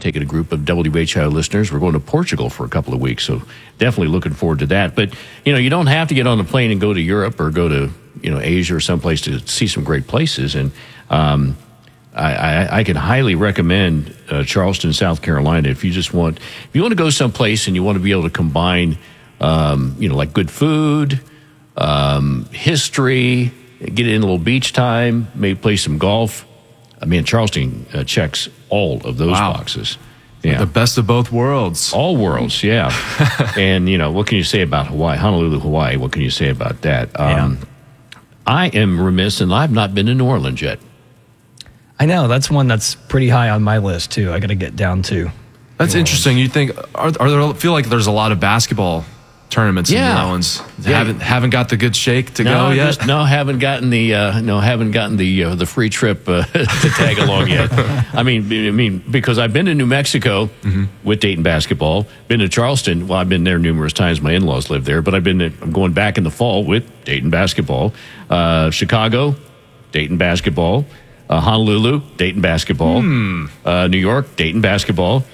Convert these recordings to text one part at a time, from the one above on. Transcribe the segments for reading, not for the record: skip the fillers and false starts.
taking a group of WHIO listeners. We're going to Portugal for a couple of weeks, so definitely looking forward to that. But, you don't have to get on a plane and go to Europe or go to, Asia or someplace to see some great places. And I can highly recommend Charleston, South Carolina. If you want to go someplace and you want to be able to combine, like good food, history, get in a little beach time, maybe play some golf. I mean, Charleston checks all of those boxes. Yeah. The best of both worlds. All worlds, yeah. And, what can you say about Hawaii? Honolulu, Hawaii, what can you say about that? I am remiss, and I've not been to New Orleans yet. I know. That's one that's pretty high on my list, too. I got to get down to. That's interesting. You think, I feel like there's a lot of basketball tournaments in New Orleans. Haven't got the good shake to go yet. Haven't gotten the free trip to tag along yet. I mean, because I've been to New Mexico with Dayton basketball. Been to Charleston. Well, I've been there numerous times. My in-laws live there, but I'm going back in the fall with Dayton basketball. Chicago, Dayton basketball. Honolulu, Dayton basketball. New York, Dayton basketball.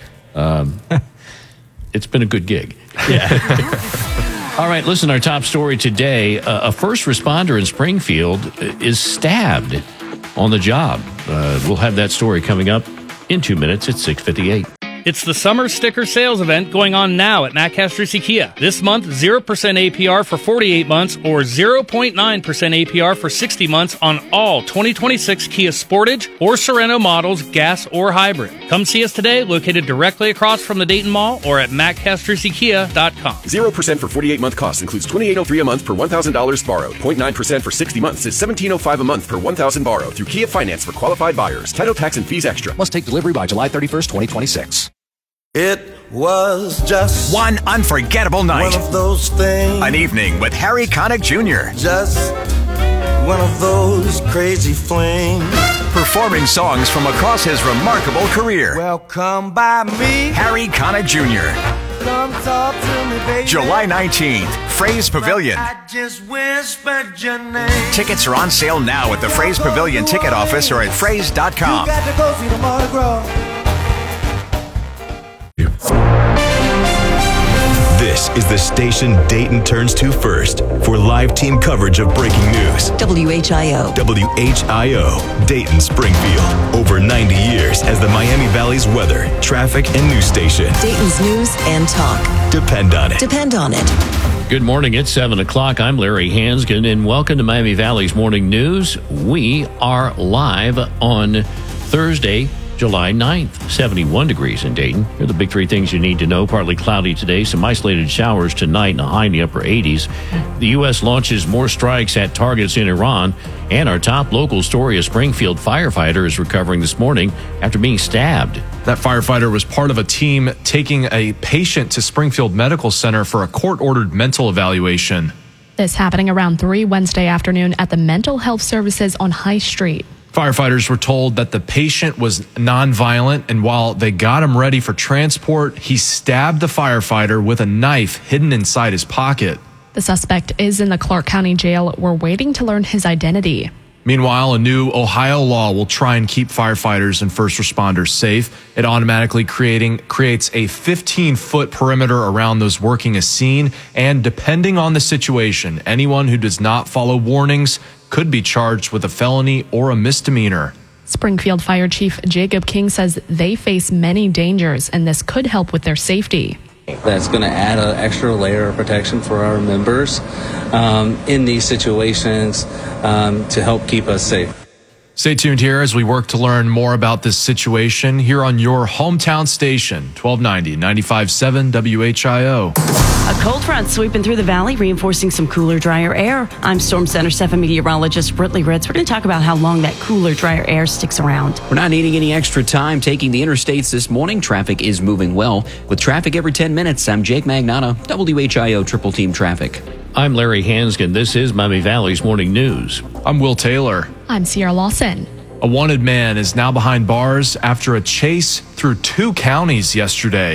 It's been a good gig. Yeah. All right, listen, our top story today. A first responder in Springfield is stabbed on the job. We'll have that story coming up in 2 minutes at 6:58. It's the summer sticker sales event going on now at Matt Castrisi Kia. This month, 0% APR for 48 months or 0.9% APR for 60 months on all 2026 Kia Sportage or Sorento models, gas or hybrid. Come see us today, located directly across from the Dayton Mall or at mattcastrisikia.com. 0% for 48-month cost includes $2,803 a month per $1,000 borrowed. 0.9% for 60 months is $1,705 a month per $1,000 borrowed through Kia Finance for qualified buyers. Title, tax, and fees extra. Must take delivery by July 31st, 2026. It was just one unforgettable night. One of those things. An evening with Harry Connick Jr. Just one of those crazy flings. Performing songs from across his remarkable career. Well, come by me, Harry Connick Jr. Come talk to me, baby. July 19th, Fraze Pavilion. I just whispered your name. Tickets are on sale now at the Fraze Pavilion ticket office or at fraze.com. You got to go see the Mardi Gras. This is the station Dayton turns to first for live team coverage of breaking news. WHIO. WHIO, Dayton, Springfield. Over 90 years as the Miami Valley's weather, traffic, and news station. Dayton's news and talk. Depend on it. Depend on it. Good morning. It's 7 o'clock. I'm Larry Hansgen, and welcome to Miami Valley's Morning News. We are live on Thursday, July 9th, 71 degrees in Dayton. Here are the big three things you need to know. Partly cloudy today, some isolated showers tonight, and a high in the upper 80s. The U.S. launches more strikes at targets in Iran. And our top local story, a Springfield firefighter is recovering this morning after being stabbed. That firefighter was part of a team taking a patient to Springfield Medical Center for a court-ordered mental evaluation. This happening around 3 Wednesday afternoon at the Mental Health Services on High Street. Firefighters were told that the patient was nonviolent, and while they got him ready for transport, he stabbed the firefighter with a knife hidden inside his pocket. The suspect is in the Clark County Jail. We're waiting to learn his identity. Meanwhile, a new Ohio law will try and keep firefighters and first responders safe. It automatically creates a 15-foot perimeter around those working a scene, and depending on the situation, anyone who does not follow warnings could be charged with a felony or a misdemeanor. Springfield Fire Chief Jacob King says they face many dangers, and this could help with their safety. That's going to add an extra layer of protection for our members in these situations to help keep us safe. Stay tuned here as we work to learn more about this situation here on your hometown station, 1290, 95.7 WHIO. A cold front sweeping through the valley, reinforcing some cooler, drier air. I'm Storm Center 7 meteorologist Britley Ritz. We're going to talk about how long that cooler, drier air sticks around. We're not needing any extra time taking the interstates this morning. Traffic is moving well. With traffic every 10 minutes, I'm Jake Magnata, WHIO Triple Team Traffic. I'm Larry Hansgen. This is Miami Valley's Morning News. I'm Will Taylor. I'm Sierra Lawson. A wanted man is now behind bars after a chase through 2 counties yesterday.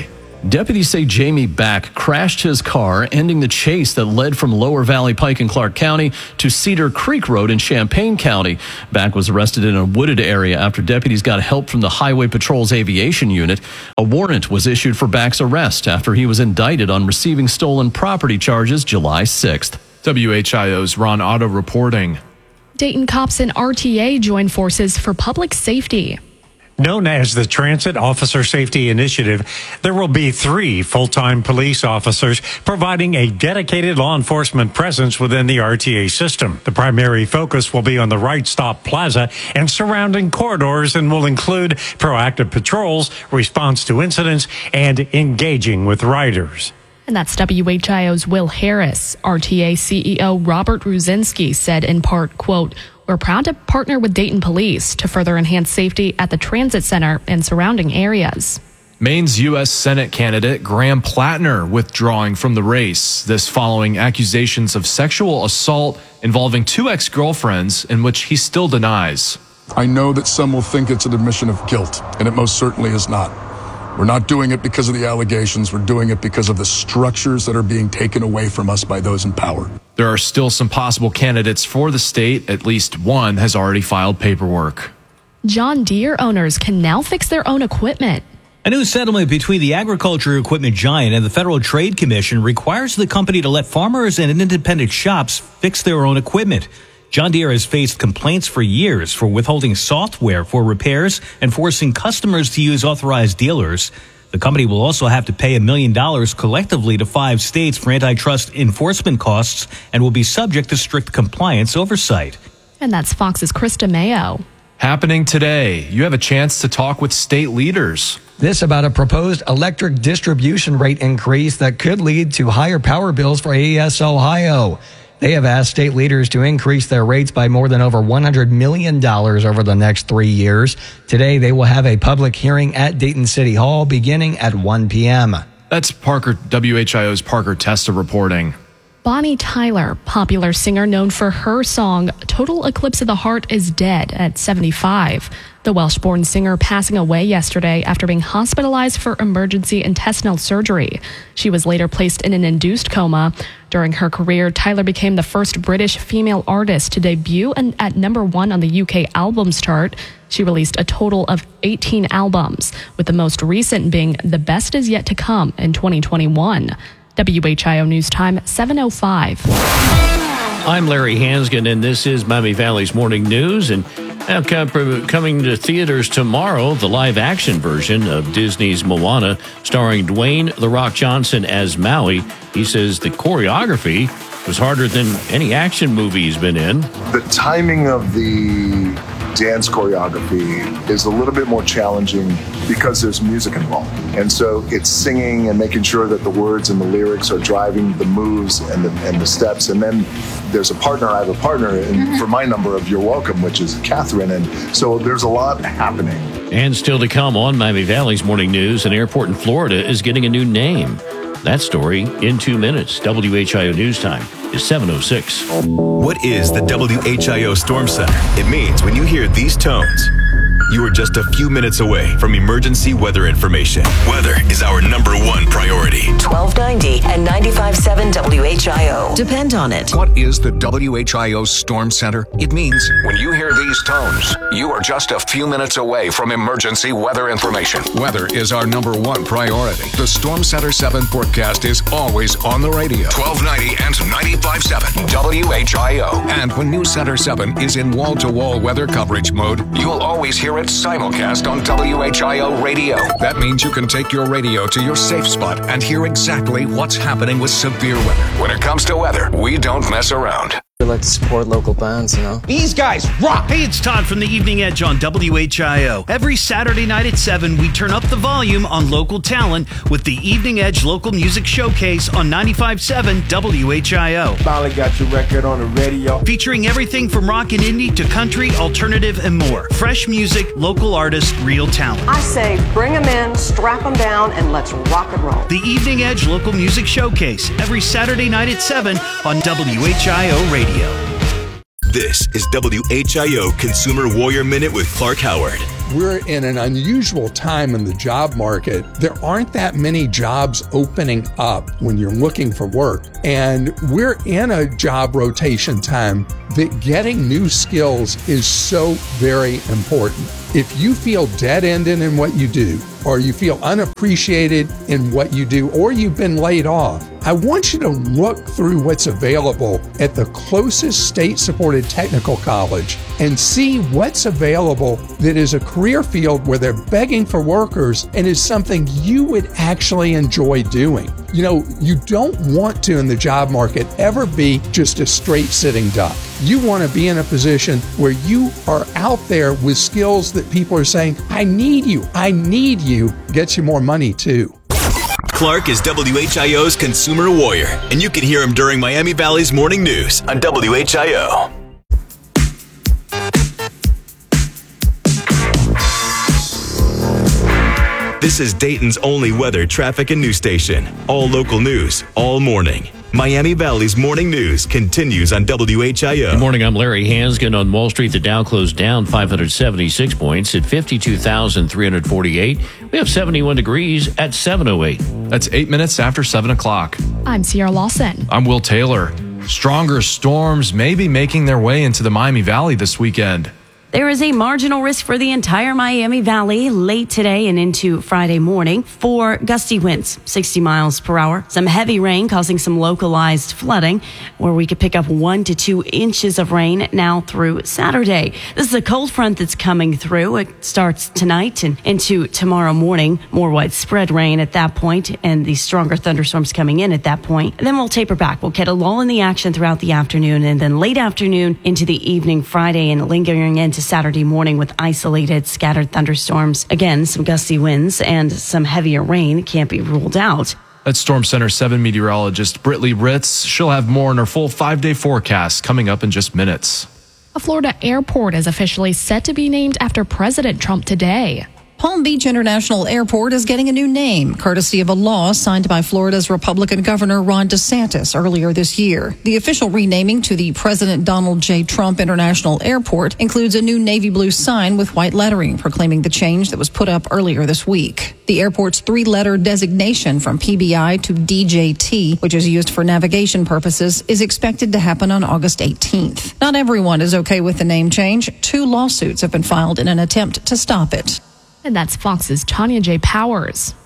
Deputies say Jamie Back crashed his car, ending the chase that led from Lower Valley Pike in Clark County to Cedar Creek Road in Champaign County. Back was arrested in a wooded area after deputies got help from the Highway Patrol's aviation unit. A warrant was issued for Back's arrest after he was indicted on receiving stolen property charges July 6th. WHIO's Ron Otto reporting. Dayton cops and RTA join forces for public safety. Known as the Transit Officer Safety Initiative, there will be 3 full-time police officers providing a dedicated law enforcement presence within the RTA system. The primary focus will be on the Right Stop Plaza and surrounding corridors and will include proactive patrols, response to incidents, and engaging with riders. And that's WHIO's Will Harris. RTA CEO Robert Ruzinski said in part, quote, "We're proud to partner with Dayton Police to further enhance safety at the transit center and surrounding areas." Maine's U.S. Senate candidate Graham Plattner withdrawing from the race. This following accusations of sexual assault involving 2 ex-girlfriends, in which he still denies. I know that some will think it's an admission of guilt, and it most certainly is not. We're not doing it because of the allegations. We're doing it because of the structures that are being taken away from us by those in power. There are still some possible candidates for the state. At least one has already filed paperwork. John Deere owners can now fix their own equipment. A new settlement between the agriculture equipment giant and the Federal Trade Commission requires the company to let farmers and independent shops fix their own equipment. John Deere has faced complaints for years for withholding software for repairs and forcing customers to use authorized dealers. The company will also have to pay $1 million collectively to 5 states for antitrust enforcement costs and will be subject to strict compliance oversight. And that's Fox's Krista Mayo. Happening today, you have a chance to talk with state leaders. This about a proposed electric distribution rate increase that could lead to higher power bills for AES Ohio. They have asked state leaders to increase their rates by more than over $100 million over the next 3 years. Today, they will have a public hearing at Dayton City Hall beginning at 1 p.m. That's WHIO's Parker Testa reporting. Bonnie Tyler, popular singer known for her song Total Eclipse of the Heart, is dead at 75. The Welsh-born singer passing away yesterday after being hospitalized for emergency intestinal surgery. She was later placed in an induced coma. During her career, Tyler became the first British female artist to debut at number 1 on the UK albums chart. She released a total of 18 albums, with the most recent being The Best Is Yet to Come in 2021. WHIO News Time, 7:05. I'm Larry Hansgen, and this is Miami Valley's Morning News. And coming to theaters tomorrow, the live-action version of Disney's Moana, starring Dwayne "The Rock" Johnson as Maui. He says the choreography was harder than any action movie he's been in. The timing of the dance choreography is a little bit more challenging because there's music involved. And so it's singing and making sure that the words and the lyrics are driving the moves and the steps. And then there's a partner. I have a partner for my number of You're Welcome, which is Catherine. And so there's a lot happening. And still to come on Miami Valley's Morning News, an airport in Florida is getting a new name. That story in 2 minutes. WHIO News Time is 7:06. What is the WHIO Storm Center? It means when you hear these tones, you are just a few minutes away from emergency weather information. Weather is our #1 priority. 1290 and 95.7 WHIO. Depend on it. What is the WHIO Storm Center? It means when you hear these tones, you are just a few minutes away from emergency weather information. Weather is our #1 priority. The Storm Center 7 forecast is always on the radio. 1290 and 95.7 WHIO. And when News Center 7 is in wall-to-wall weather coverage mode, you'll always hear it simulcast on WHIO radio. That means you can take your radio to your safe spot and hear exactly what's happening with severe weather. When it comes to weather, we don't mess around. We like to support local bands, you know. These guys rock! Hey, it's Todd from the Evening Edge on WHIO. Every Saturday night at 7, we turn up the volume on local talent with the Evening Edge Local Music Showcase on 95.7 WHIO. Finally got your record on the radio. Featuring everything from rock and indie to country, alternative, and more. Fresh music, local artists, real talent. I say bring them in, strap them down, and let's rock and roll. The Evening Edge Local Music Showcase, every Saturday night at 7 on WHIO Radio. This is WHIO Consumer Warrior Minute with Clark Howard. we're in an unusual time in the job market. There aren't that many jobs opening up when you're looking for work. And we're in a job rotation time that getting new skills is so very important. If you feel dead-ended in what you do, or you feel unappreciated in what you do, or you've been laid off, I want you to look through what's available at the closest state-supported technical college and see what's available that is a career field where they're begging for workers and is something you would actually enjoy doing. You know, you don't want to, in the job market, ever be just a straight sitting duck. You want to be in a position where you are out there with skills that people are saying, I need you, gets you more money too. Clark is WHIO's consumer warrior, and you can hear him during Miami Valley's morning news on WHIO. This is Dayton's only weather, traffic, and news station. All local news, all morning. Miami Valley's morning news continues on WHIO. Good morning, I'm Larry Hansgen. On Wall Street, the Dow closed down 576 points at 52,348. We have 71 degrees at 7:08. That's 8 minutes after 7 o'clock. I'm Sierra Lawson. I'm Will Taylor. Stronger storms may be making their way into the Miami Valley this weekend. There is a marginal risk for the entire Miami Valley late today and into Friday morning for gusty winds, 60 miles per hour. Some heavy rain causing some localized flooding, where we could pick up 1 to 2 inches of rain now through Saturday. This is a cold front that's coming through. It starts tonight and into tomorrow morning. More widespread rain at that point, and the stronger thunderstorms coming in at that point. And then we'll taper back. We'll get a lull in the action throughout the afternoon, and then late afternoon into the evening Friday and lingering into Saturday morning with isolated scattered thunderstorms. Again, some gusty winds and some heavier rain can't be ruled out. That's Storm Center 7 meteorologist Britley Ritz. She'll have more in her full 5-day forecast coming up in just minutes. A Florida airport is officially set to be named after President Trump today. Palm Beach International Airport is getting a new name, courtesy of a law signed by Florida's Republican Governor Ron DeSantis earlier this year. The official renaming to the President Donald J. Trump International Airport includes a new navy blue sign with white lettering proclaiming the change that was put up earlier this week. The airport's 3-letter designation from PBI to DJT, which is used for navigation purposes, is expected to happen on August 18th. Not everyone is okay with the name change. 2 lawsuits have been filed in an attempt to stop it. And that's Fox's Tanya J. Powers.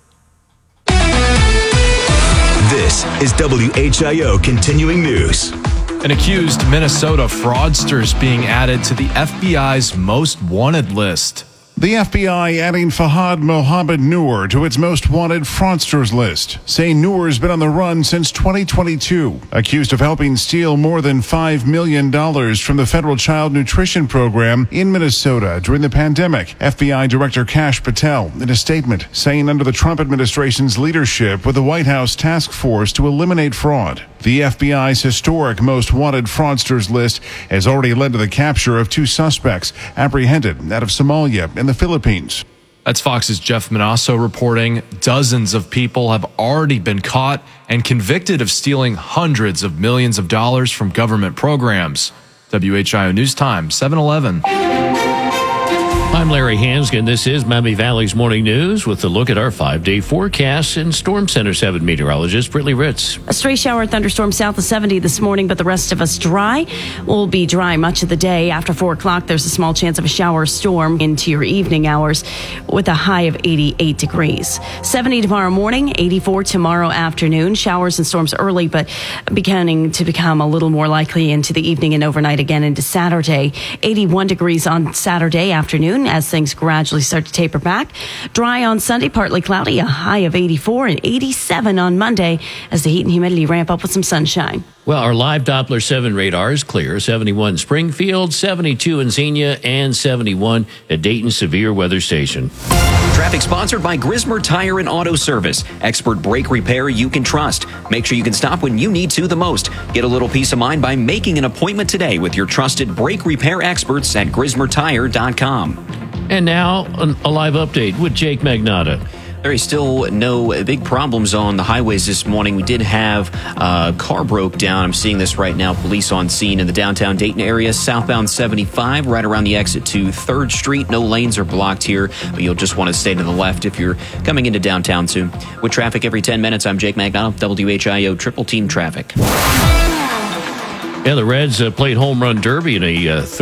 This is WHIO continuing news. An accused Minnesota fraudster is being added to the FBI's most wanted list. The FBI adding Fahad Mohammed Noor to its most wanted fraudsters list, saying Noor's been on the run since 2022, accused of helping steal more than $5 million from the federal child nutrition program in Minnesota during the pandemic. FBI Director Kash Patel in a statement saying under the Trump administration's leadership with the White House task force to eliminate fraud, the FBI's historic most wanted fraudsters list has already led to the capture of 2 suspects apprehended out of Somalia and the Philippines. That's Fox's Jeff Manasso reporting. Dozens of people have already been caught and convicted of stealing hundreds of millions of dollars from government programs. WHIO News Time, 7:11. I'm Larry Hansgen. This is Miami Valley's Morning News with a look at our 5-day forecast and Storm Center 7 meteorologist Britley Ritz. A stray shower thunderstorm south of 70 this morning, but the rest of us dry. We'll be dry much of the day. After 4 o'clock, there's a small chance of a shower storm into your evening hours with a high of 88 degrees. 70 tomorrow morning, 84 tomorrow afternoon. Showers and storms early, but beginning to become a little more likely into the evening and overnight again into Saturday. 81 degrees on Saturday afternoon as things gradually start to taper back. Dry on Sunday, partly cloudy, a high of 84 and 87 on Monday as the heat and humidity ramp up with some sunshine. Well, our live Doppler 7 radar is clear. 71 Springfield, 72 in Xenia, and 71 at Dayton Severe Weather Station. Traffic sponsored by Grismer Tire and Auto Service. Expert brake repair you can trust. Make sure you can stop when you need to the most. Get a little peace of mind by making an appointment today with your trusted brake repair experts at GrismerTire.com. And now, a live update with Jake Magnotta. There is still no big problems on the highways this morning. We did have a car broke down. I'm seeing this right now. Police on scene in the downtown Dayton area, southbound 75, right around the exit to 3rd Street. No lanes are blocked here, but you'll just want to stay to the left if you're coming into downtown soon. With traffic every 10 minutes, I'm Jake McDonald, WHIO Triple Team Traffic. Yeah, the Reds played home run derby in a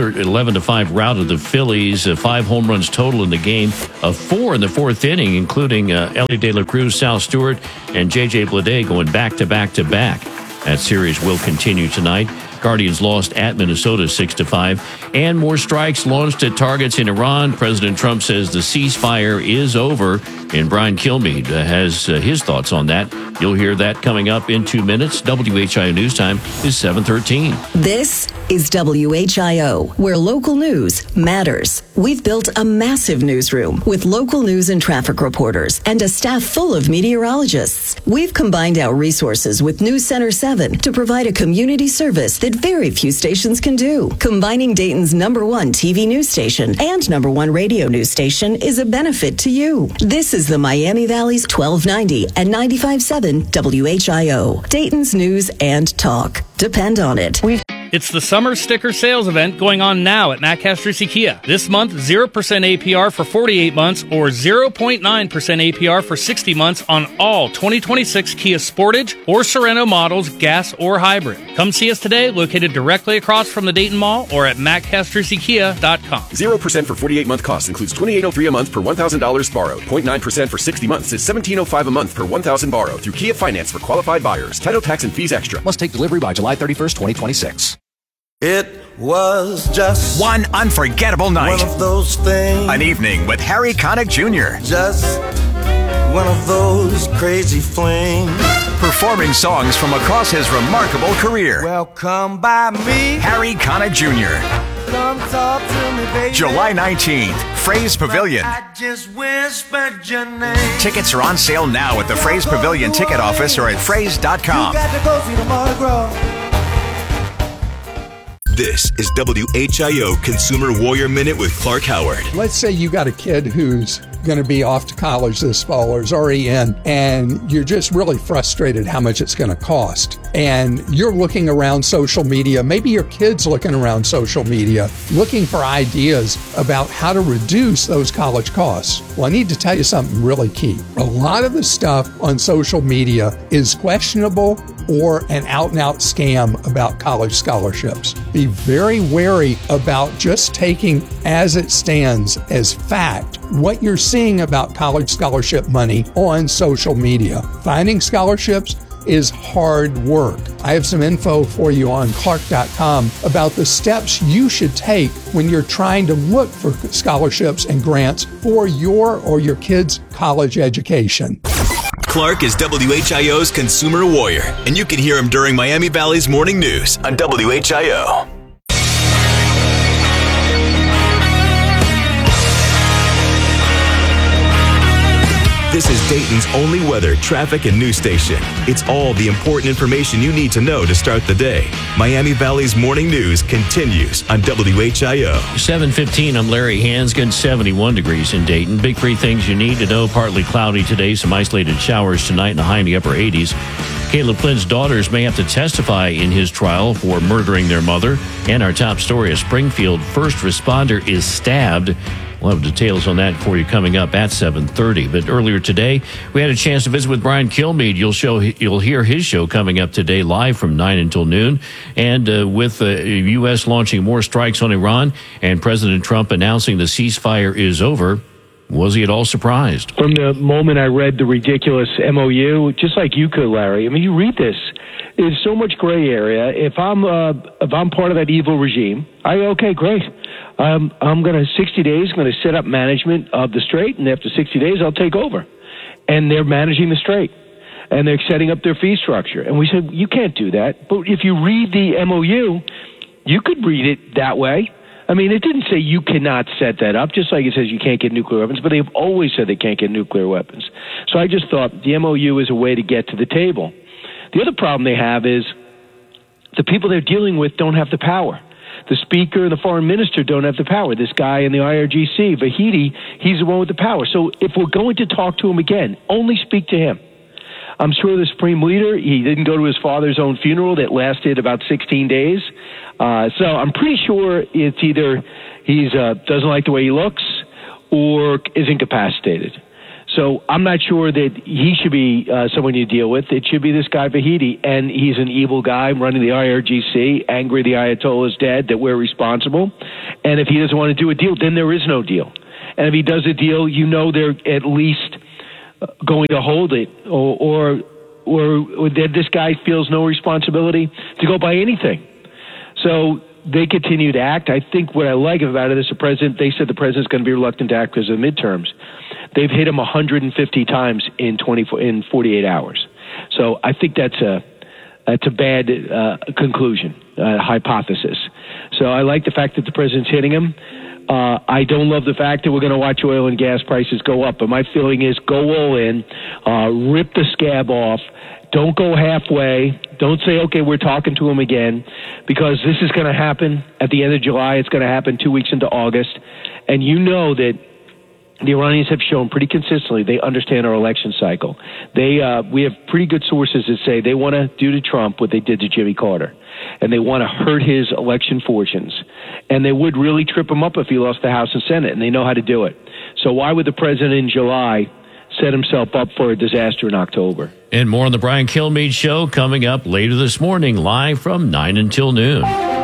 11-5 rout of the Phillies. 5 home runs total in the game, 4 in the 4th inning, including Ellie De La Cruz, Sal Stewart, and J.J. Bleday going back-to-back-to-back. That series will continue tonight. Guardians lost at Minnesota 6-5. And more strikes launched at targets in Iran. President Trump says the ceasefire is over. And Brian Kilmeade has his thoughts on that. You'll hear that coming up in 2 minutes. WHIO News Time is 7:13. This is WHIO, where local news matters. We've built a massive newsroom with local news and traffic reporters and a staff full of meteorologists. We've combined our resources with News Center 7 to provide a community service that very few stations can do. Combining Dayton's #1 TV news station and #1 radio news station is a benefit to you. This is the Miami Valley's 1290 and 95.7 WHIO. Dayton's news and talk. Depend on it. It's the summer sticker sales event going on now at Matt Castrucci Kia. This month, 0% APR for 48 months or 0.9% APR for 60 months on all 2026 Kia Sportage or Sorento models, gas or hybrid. Come see us today, located directly across from the Dayton Mall or at mattcastruccikia.com. 0% for 48-month cost includes $2,803 a month per $1,000 borrowed. 0.9% for 60 months is $1,705 a month per $1,000 borrowed through Kia Finance for qualified buyers. Title, tax, and fees extra. Must take delivery by July 31st, 2026. It was just one unforgettable night. One of those things. An evening with Harry Connick Jr. Just one of those crazy flings. Performing songs from across his remarkable career. Well, come by me, Harry Connick Jr. Come talk to me, baby. July 19th, Fraze Pavilion. I just whispered your name. Tickets are on sale now at the Fraze Pavilion ticket office or at fraze.com. You got to go see the Mardi Gras. This is WHIO Consumer Warrior Minute with Clark Howard. Let's say you got a kid who's going to be off to college this fall or is already in, and you're just really frustrated how much it's going to cost. And you're looking around social media, maybe your kid's looking around social media, looking for ideas about how to reduce those college costs. Well, I need to tell you something really key. A lot of the stuff on social media is questionable or an out-and-out scam about college scholarships. Be very wary about just taking as it stands as fact what you're seeing about college scholarship money on social media. Finding scholarships is hard work. I have some info for you on Clark.com about the steps you should take when you're trying to look for scholarships and grants for your or your kids' college education. Clark is WHIO's consumer warrior, and you can hear him during Miami Valley's morning news on WHIO. This is Dayton's only weather, traffic, and news station. It's all the important information you need to know to start the day. Miami Valley's morning news continues on WHIO. 7:15, I'm Larry Hansgen, 71 degrees in Dayton. Big three things you need to know. Partly cloudy today, some isolated showers tonight and a high in the upper 80s. Caleb Flynn's daughters may have to testify in his trial for murdering their mother. And our top story, a Springfield first responder is stabbed. We'll have details on that for you coming up at 7:30. But earlier today, we had a chance to visit with Brian Kilmeade. You'll hear his show coming up today live from 9 until noon. And with the U.S. launching more strikes on Iran and President Trump announcing the ceasefire is over, was he at all surprised? From the moment I read the ridiculous MOU, just like you could, Larry, I mean, you read this. There's so much gray area. If I'm part of that evil regime, okay, great. I'm going to 60 days, going to set up management of the Strait, and after 60 days, I'll take over. And they're managing the Strait, and they're setting up their fee structure. And we said, you can't do that. But if you read the MOU, you could read it that way. I mean, it didn't say you cannot set that up, just like it says you can't get nuclear weapons, but they've always said they can't get nuclear weapons. So I just thought the MOU is a way to get to the table. The other problem they have is the people they're dealing with don't have the power. The speaker and the foreign minister don't have the power. This guy in the IRGC, Vahidi, he's the one with the power. So if we're going to talk to him again, only speak to him. I'm sure the supreme leader, he didn't go to his father's own funeral that lasted about 16 days. So I'm pretty sure it's either he's doesn't like the way he looks or is incapacitated. So I'm not sure that he should be someone you deal with. It should be this guy Vahidi, and he's an evil guy running the IRGC, angry the Ayatollah is dead, that we're responsible. And if he doesn't want to do a deal, then there is no deal. And if he does a deal, you know they're at least going to hold it, or that this guy feels no responsibility to go by anything. So they continue to act. I think what I like about it is they said the president's going to be reluctant to act because of the midterms. They've hit him 150 times in 48 hours. So I think that's a bad conclusion, hypothesis. So I like the fact that the president's hitting him. I don't love the fact that we're going to watch oil and gas prices go up, but my feeling is go all in, rip the scab off. Don't go halfway. Don't say, okay, we're talking to him again, because this is going to happen at the end of July. It's going to happen 2 weeks into August. And you know that the Iranians have shown pretty consistently they understand our election cycle. We have pretty good sources that say they want to do to Trump what they did to Jimmy Carter, and they want to hurt his election fortunes. And they would really trip him up if he lost the House and Senate, and they know how to do it. So why would the president in July set himself up for a disaster in October? And more on the Brian Kilmeade Show coming up later this morning, live from 9 until noon.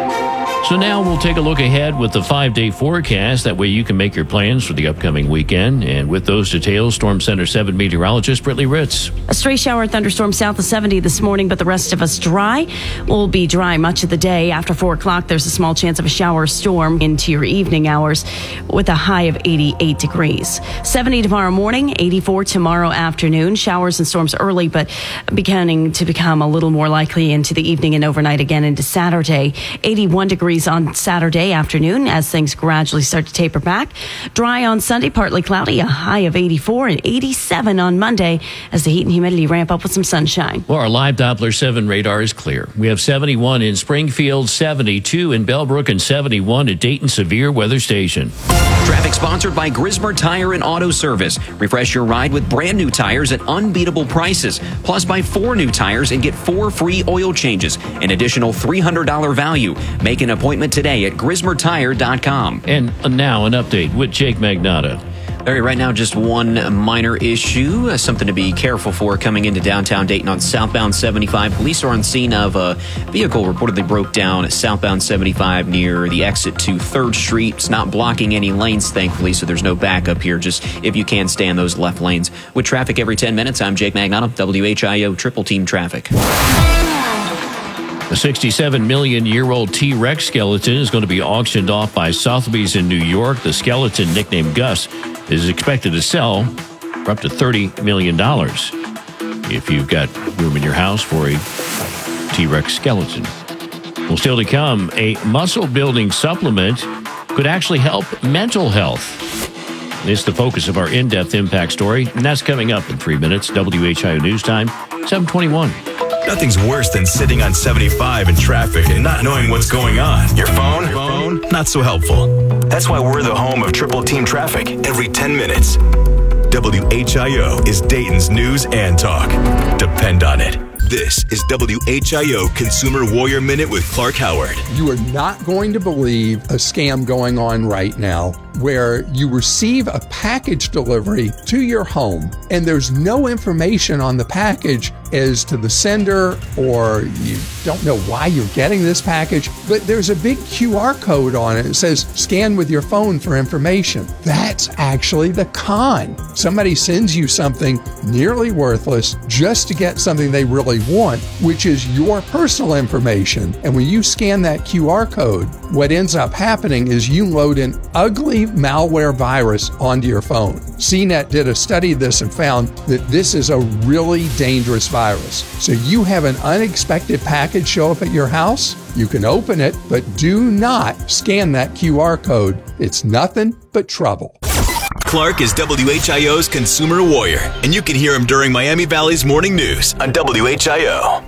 So now we'll take a look ahead with the 5-day forecast. That way you can make your plans for the upcoming weekend. And with those details, Storm Center 7 meteorologist Brittany Ritz. A stray shower thunderstorm south of 70 this morning, but the rest of us dry. We'll be dry much of the day. After 4 o'clock, there's a small chance of a shower storm into your evening hours with a high of 88 degrees. 70 tomorrow morning, 84 tomorrow afternoon. Showers and storms early, but beginning to become a little more likely into the evening and overnight again into Saturday. 81 degrees on Saturday afternoon as things gradually start to taper back. Dry on Sunday, partly cloudy, a high of 84, and 87 on Monday as the heat and humidity ramp up with some sunshine. Well, our live Doppler 7 radar is clear. We have 71 in Springfield, 72 in Bellbrook, and 71 at Dayton Severe Weather Station. Traffic sponsored by Grismer Tire and Auto Service. Refresh your ride with brand new tires at unbeatable prices. Plus, buy 4 new tires and get 4 free oil changes. An additional $300 value. Make an appointment today at GrismerTire.com. And now an update with Jake Magnotta. All right, right now, just one minor issue, something to be careful for coming into downtown Dayton on southbound 75. Police are on scene of a vehicle reportedly broke down southbound 75 near the exit to 3rd Street. It's not blocking any lanes, thankfully, so there's no backup here. Just if you can, stay in those left lanes. With traffic every 10 minutes, I'm Jake Magnotta, WHIO Triple Team Traffic. The 67 million-year-old T-Rex skeleton is going to be auctioned off by Sotheby's in New York. The skeleton, nicknamed Gus, is expected to sell for up to $30 million. If you've got room in your house for a T-Rex skeleton. Well, still to come, a muscle-building supplement could actually help mental health. It's the focus of our in-depth impact story, and that's coming up in 3 minutes. WHIO News Time, 7:21. Nothing's worse than sitting on 75 in traffic and not knowing what's going on. Your phone? Not so helpful. That's why we're the home of Triple Team Traffic every 10 minutes. WHIO is Dayton's news and talk. Depend on it. This is WHIO Consumer Warrior Minute with Clark Howard. You are not going to believe a scam going on right now where you receive a package delivery to your home and there's no information on the package as to the sender, or you don't know why you're getting this package, but there's a big QR code on it. It says scan with your phone for information. That's actually the con. Somebody sends you something nearly worthless just to get something they really want, which is your personal information. And when you scan that QR code, what ends up happening is you load an ugly malware virus onto your phone. CNET did a study of this and found that this is a really dangerous virus. So you have an unexpected package show up at your house, you can open it, but do not scan that QR code. It's nothing but trouble. Clark is WHIO's Consumer Warrior, and you can hear him during Miami Valley's morning news on WHIO.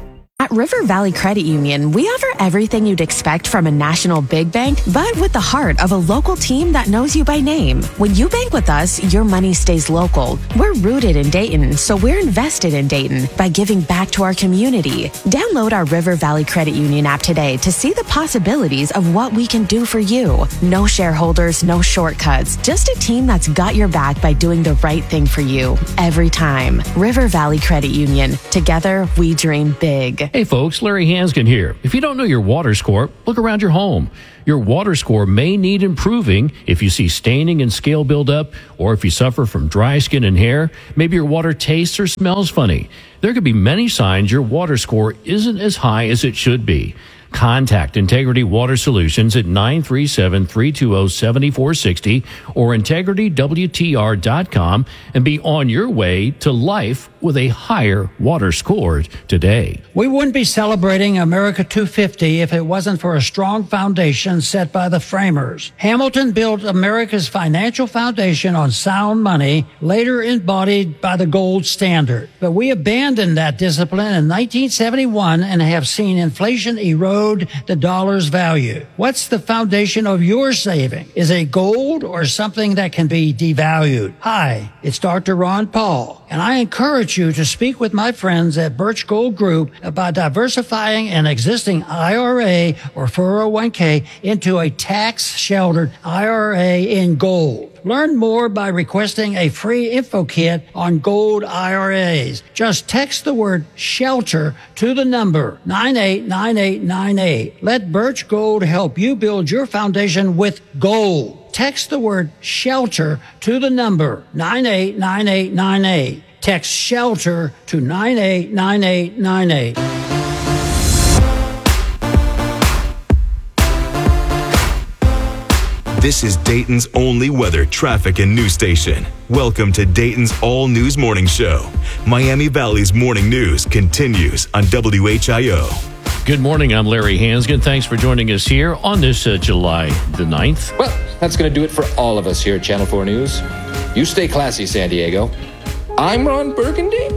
At River Valley Credit Union, we offer everything you'd expect from a national big bank, but with the heart of a local team that knows you by name. When you bank with us, your money stays local. We're rooted in Dayton, so we're invested in Dayton by giving back to our community. Download our River Valley Credit Union app today to see the possibilities of what we can do for you. No shareholders, no shortcuts, just a team that's got your back by doing the right thing for you every time. River Valley Credit Union. Together, we dream big. Hey folks, Larry Hanskin here. If you don't know your water score, look around your home. Your water score may need improving if you see staining and scale buildup, or if you suffer from dry skin and hair. Maybe your water tastes or smells funny. There could be many signs your water score isn't as high as it should be. Contact Integrity Water Solutions at 937-320-7460 or integritywtr.com and be on your way to life with a higher water score today. We wouldn't be celebrating America 250 if it wasn't for a strong foundation set by the framers. Hamilton built America's financial foundation on sound money, later embodied by the gold standard. But we abandoned that discipline in 1971 and have seen inflation erode the dollar's value. What's the foundation of your saving? Is it gold or something that can be devalued? Hi, it's Dr. Ron Paul, and I encourage you to speak with my friends at Birch Gold Group about diversifying an existing IRA or 401k into a tax-sheltered IRA in gold. Learn more by requesting a free info kit on gold IRAs. Just text the word SHELTER to the number 989898. Let Birch Gold help you build your foundation with gold. Text the word SHELTER to the number 989898. Text SHELTER to 989898. This is Dayton's only weather, traffic, and news station. Welcome to Dayton's All News Morning Show. Miami Valley's morning news continues on WHIO. Good morning, I'm Larry Hanskin. Thanks for joining us here on this July the 9th. Well, that's going to do it for all of us here at Channel 4 News. You stay classy, San Diego. I'm Ron Burgundy.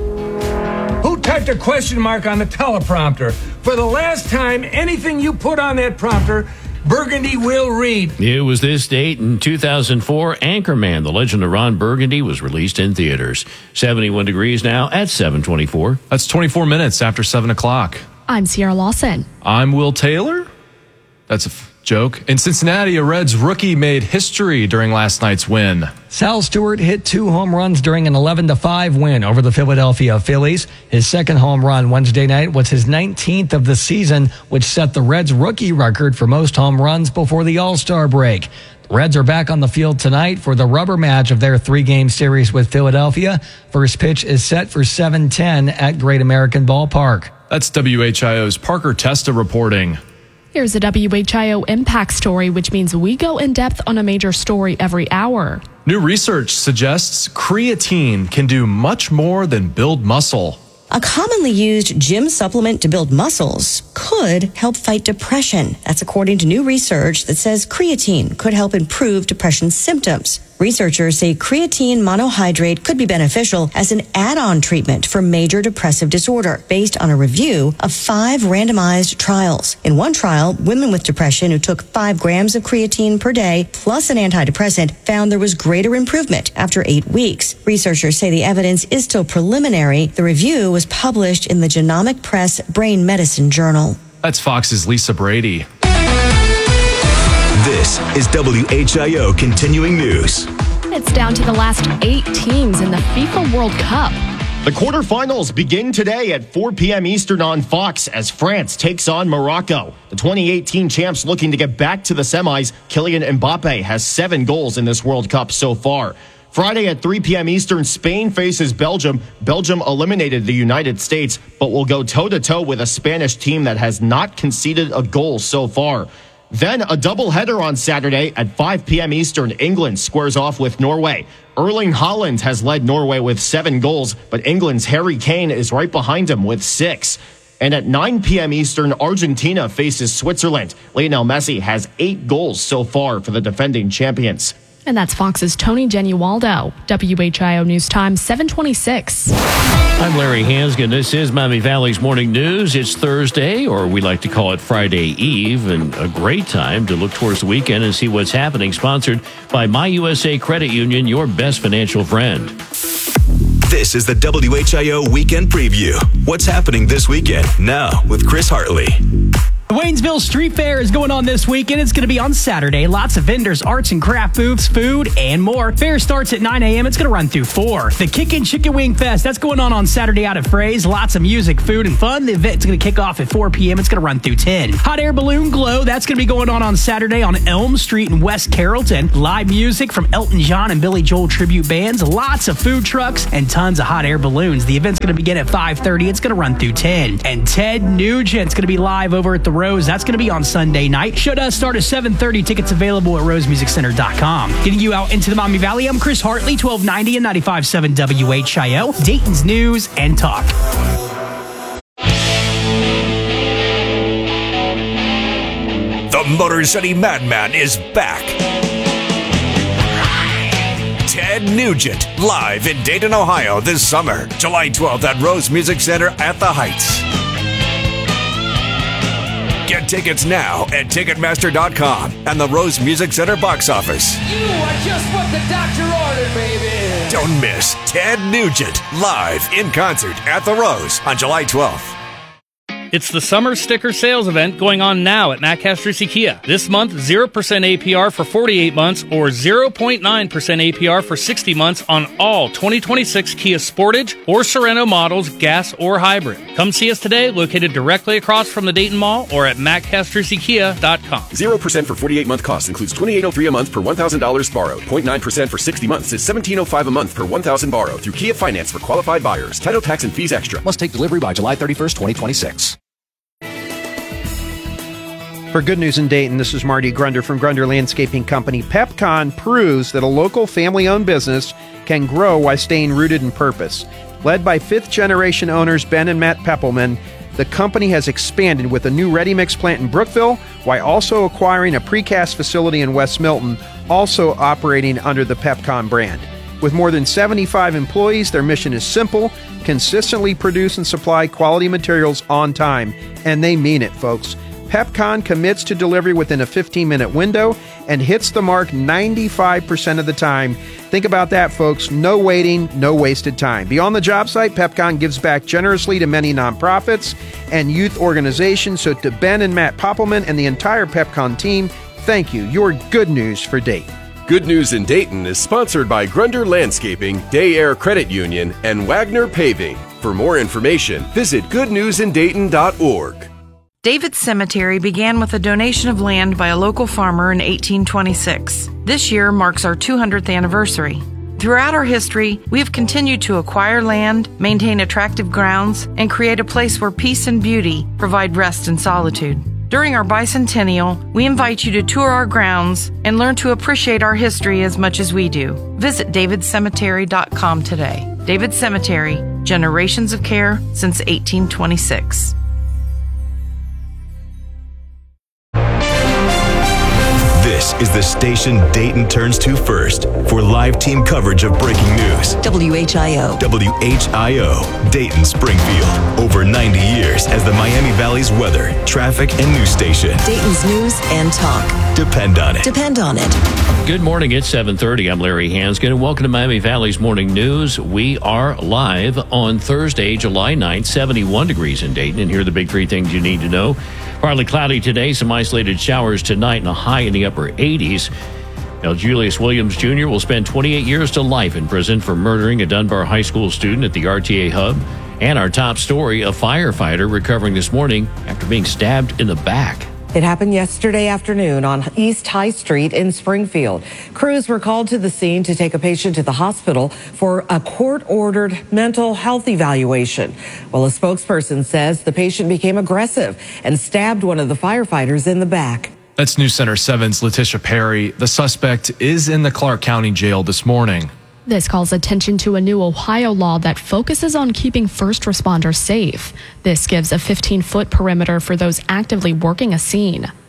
Who typed a question mark on the teleprompter? For the last time, anything you put on that prompter, Burgundy will read. It was this date in 2004, Anchorman, The Legend of Ron Burgundy, was released in theaters. 71 degrees now at 7:24. That's 24 minutes after 7 o'clock. I'm Sierra Lawson. I'm Will Taylor. That's a joke. In Cincinnati, a Reds rookie made history during last night's win. Sal Stewart hit 2 home runs during an 11-5 win over the Philadelphia Phillies. His second home run Wednesday night was his 19th of the season, which set the Reds rookie record for most home runs before the All-Star break. The Reds are back on the field tonight for the rubber match of their 3-game series with Philadelphia. First pitch is set for 7:10 at Great American Ballpark. That's WHIO's Parker Testa reporting. Here's a WHIO impact story, which means we go in depth on a major story every hour. New research suggests creatine can do much more than build muscle. A commonly used gym supplement to build muscles could help fight depression. That's according to new research that says creatine could help improve depression symptoms. Researchers say creatine monohydrate could be beneficial as an add-on treatment for major depressive disorder based on a review of 5 randomized trials. In one trial, women with depression who took 5 grams of creatine per day plus an antidepressant found there was greater improvement after 8 weeks. Researchers say the evidence is still preliminary. The review was published in the Genomic Press Brain Medicine Journal. That's Fox's Lisa Brady. This is WHIO Continuing News. It's down to the last 8 teams in the FIFA World Cup. The quarterfinals begin today at 4 p.m. Eastern on Fox as France takes on Morocco. The 2018 champs looking to get back to the semis. Kylian Mbappe has 7 goals in this World Cup so far. Friday at 3 p.m. Eastern, Spain faces Belgium. Belgium eliminated the United States, but will go toe-to-toe with a Spanish team that has not conceded a goal so far. Then a doubleheader on Saturday at 5 p.m. Eastern. England squares off with Norway. Erling Haaland has led Norway with 7 goals, but England's Harry Kane is right behind him with 6. And at 9 p.m. Eastern, Argentina faces Switzerland. Lionel Messi has 8 goals so far for the defending champions. And that's Fox's Tony Genualdo. WHIO News Time, 7:26. I'm Larry Hansgen. This is Miami Valley's Morning News. It's Thursday, or we like to call it Friday Eve, and a great time to look towards the weekend and see what's happening. Sponsored by My USA Credit Union, your best financial friend. This is the WHIO Weekend Preview. What's happening this weekend? Now with Chris Hartley. The Waynesville Street Fair is going on this weekend. It's going to be on Saturday. Lots of vendors, arts and craft booths, food, and more. Fair starts at 9 a.m. It's going to run through 4. The Kickin' Chicken Wing Fest, that's going on Saturday out at Fray's. Lots of music, food, and fun. The event's going to kick off at 4 p.m. It's going to run through 10. Hot Air Balloon Glow, that's going to be going on Saturday on Elm Street in West Carrollton. Live music from Elton John and Billy Joel tribute bands. Lots of food trucks and tons of hot air balloons. The event's going to begin at 5:30. It's going to run through 10. And Ted Nugent's going to be live over at the Rose. That's going to be on Sunday night. Show does start at 7:30. Tickets available at rosemusiccenter.com. Getting you out into the Miami Valley, I'm Chris Hartley, 1290 and 95.7 WHIO, Dayton's News and Talk. The Motor City Madman is back. Ted Nugent, live in Dayton, Ohio this summer, July 12th at Rose Music Center at the Heights. Get tickets now at Ticketmaster.com and the Rose Music Center box office. You are just what the doctor ordered, baby. Don't miss Ted Nugent live in concert at the Rose on July 12th. It's the summer sticker sales event going on now at Matt Castrucci Kia. This month, 0% APR for 48 months or 0.9% APR for 60 months on all 2026 Kia Sportage or Sorento models, gas or hybrid. Come see us today, located directly across from the Dayton Mall or at mattcastruccikia.com. 0% for 48-month cost includes $2,803 a month per $1,000 borrowed. 0.9% for 60 months is $1,705 a month per $1,000 borrowed through Kia Finance for qualified buyers. Title, tax, and fees extra. Must take delivery by July 31st, 2026. For Good News in Dayton, this is Marty Grunder from Grunder Landscaping Company. PepCon proves that a local family-owned business can grow while staying rooted in purpose. Led by fifth-generation owners Ben and Matt Peppelman, the company has expanded with a new ready-mix plant in Brookville while also acquiring a precast facility in West Milton, also operating under the PepCon brand. With more than 75 employees, their mission is simple: consistently produce and supply quality materials on time. And they mean it, folks. PepCon commits to delivery within a 15-minute window and hits the mark 95% of the time. Think about that, folks. No waiting, no wasted time. Beyond the job site, PepCon gives back generously to many nonprofits and youth organizations. So to Ben and Matt Poppelman and the entire PepCon team, thank you. You're good news for Dayton. Good News in Dayton is sponsored by Grunder Landscaping, Day Air Credit Union, and Wagner Paving. For more information, visit goodnewsindayton.org. David's Cemetery began with a donation of land by a local farmer in 1826. This year marks our 200th anniversary. Throughout our history, we have continued to acquire land, maintain attractive grounds, and create a place where peace and beauty provide rest and solitude. During our bicentennial, we invite you to tour our grounds and learn to appreciate our history as much as we do. Visit davidcemetery.com today. David Cemetery, generations of care since 1826. This is the station Dayton turns to first for live team coverage of breaking news. WHIO. WHIO, Dayton, Springfield. Over 90 years as the Miami Valley's weather, traffic, and news station. Dayton's News and Talk. Depend on it. Depend on it. Good morning. It's 7:30. I'm Larry Hansgen, and welcome to Miami Valley's Morning News. We are live on Thursday, July 9th, 71 degrees in Dayton, and here are the big three things you need to know. Partly cloudy today, some isolated showers tonight, and a high in the upper 80s. Now, Julius Williams Jr. will spend 28 years to life in prison for murdering a Dunbar High School student at the RTA hub. And our top story, a firefighter recovering this morning after being stabbed in the back. It happened yesterday afternoon on East High Street in Springfield. Crews were called to the scene to take a patient to the hospital for a court-ordered mental health evaluation. Well, a spokesperson says the patient became aggressive and stabbed one of the firefighters in the back. That's News Center 7's Letitia Perry. The suspect is in the Clark County Jail this morning. This calls attention to a new Ohio law that focuses on keeping first responders safe. This gives a 15-foot perimeter for those actively working a scene.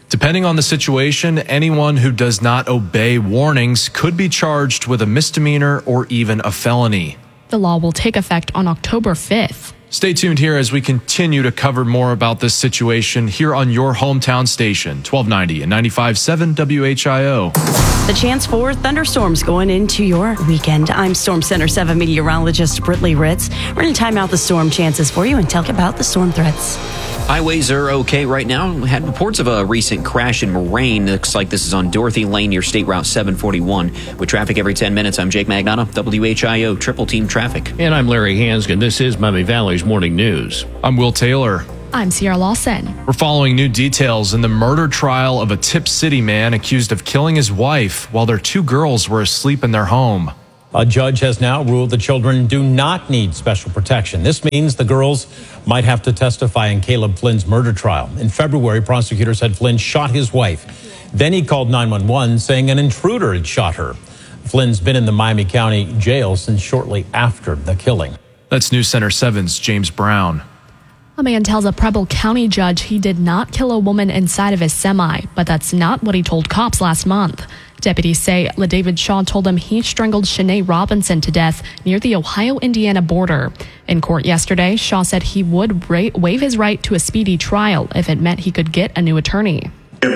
Depending on the situation, anyone who does not obey warnings could be charged with a misdemeanor or even a felony. The law will take effect on October 5th. Stay tuned here as we continue to cover more about this situation here on your hometown station, 1290 and 95.7 WHIO. The chance for thunderstorms going into your weekend. I'm Storm Center 7 meteorologist Britley Ritz. We're going to time out the storm chances for you and talk about the storm threats. Highways are okay right now. We had reports of a recent crash in Moraine. Looks like this is on Dorothy Lane near State Route 741. With traffic every 10 minutes, I'm Jake Magnano, WHIO Triple Team Traffic. And I'm Larry Hansgen. This is Miami Valley's Morning News. I'm Will Taylor. I'm Sierra Lawson. We're following new details in the murder trial of a Tip City man accused of killing his wife while their 2 girls were asleep in their home. A judge has now ruled the children do not need special protection. This means the girls might have to testify in Caleb Flynn's murder trial. In February, prosecutors said Flynn shot his wife. Then he called 911 saying an intruder had shot her. Flynn's been in the Miami County jail since shortly after the killing. That's News Center 7's James Brown. A man tells a Preble County judge he did not kill a woman inside of his semi, but that's not what he told cops last month. Deputies say LaDavid Shaw told him he strangled Shanae Robinson to death near the Ohio-Indiana border. In court yesterday, Shaw said he would waive his right to a speedy trial if it meant he could get a new attorney.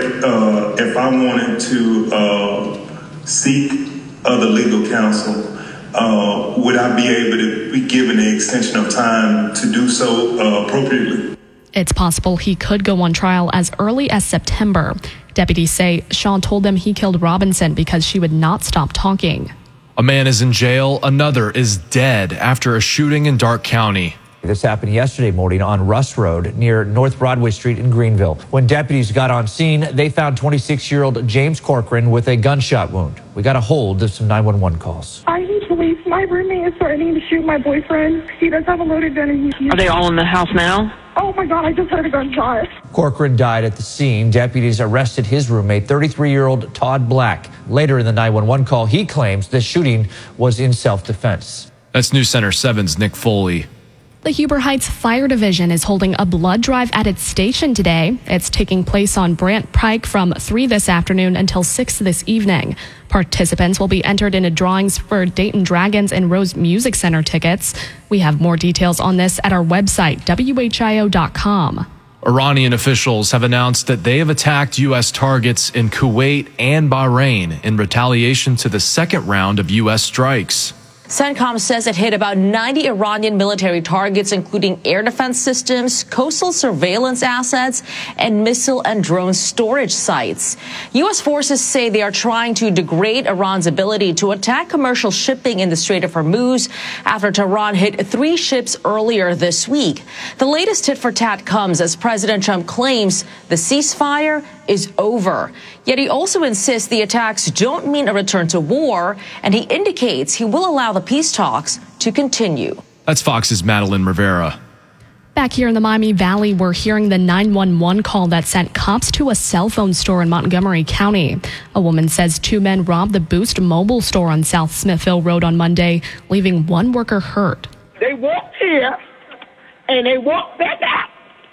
If I wanted to seek other legal counsel, would I be able to be given the extension of time to do so appropriately? It's possible he could go on trial as early as September. Deputies say Shaw told them he killed Robinson because she would not stop talking. A man is in jail. Another is dead after a shooting in Darke County. This happened yesterday morning on Russ Road near North Broadway Street in Greenville. When deputies got on scene, they found 26-year-old James Corcoran with a gunshot wound. We got a hold of some 911 calls. I need to leave. My roommate is threatening to shoot my boyfriend. He does have a loaded gun. Are they all in the house now? Oh my God, I just heard a gunshot. Corcoran died at the scene. Deputies arrested his roommate, 33-year-old Todd Black. Later in the 911 call, he claims the shooting was in self-defense. That's News Center 7's Nick Foley. The Huber Heights Fire Division is holding a blood drive at its station today. It's taking place on Brant Pike from 3 this afternoon until 6 this evening. Participants will be entered into drawings for Dayton Dragons and Rose Music Center tickets. We have more details on this at our website, WHIO.com. Iranian officials have announced that they have attacked U.S. targets in Kuwait and Bahrain in retaliation to the second round of U.S. strikes. CENTCOM says it hit about 90 Iranian military targets, including air defense systems, coastal surveillance assets, and missile and drone storage sites. U.S. forces say they are trying to degrade Iran's ability to attack commercial shipping in the Strait of Hormuz after Tehran hit 3 ships earlier this week. The latest tit for tat comes as President Trump claims the ceasefire is over. Yet he also insists the attacks don't mean a return to war, and he indicates he will allow the peace talks to continue. That's Fox's Madeline Rivera. Back here in the Miami Valley, we're hearing the 911 call that sent cops to a cell phone store in Montgomery County. A woman says 2 men robbed the Boost Mobile store on South Smithville Road on Monday, leaving 1 worker hurt. They walked here, and they walked back out.